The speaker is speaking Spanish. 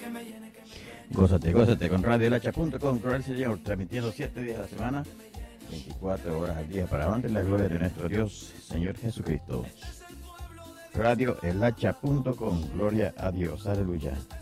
Gózate, gózate con radioelacha.com, con el Señor, transmitiendo 7 días a la semana, 24 horas al día, para adelante la gloria de nuestro Dios, Señor Jesucristo. Radioelacha.com, gloria a Dios, aleluya.